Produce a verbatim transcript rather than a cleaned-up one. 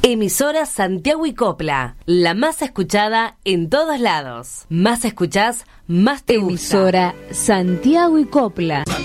Emisora Santiago y Copla, la más escuchada en todos lados. Más escuchás, más te gusta. Emisora Santiago y Copla.